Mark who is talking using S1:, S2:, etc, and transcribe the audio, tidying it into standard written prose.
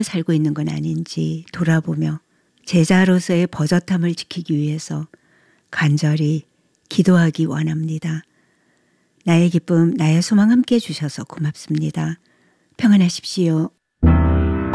S1: 살고 있는 건 아닌지 돌아보며 제자로서의 버젓함을 지키기 위해서 간절히 기도하기 원합니다. 나의 기쁨, 나의 소망 함께 해주셔서 고맙습니다. 평안하십시오.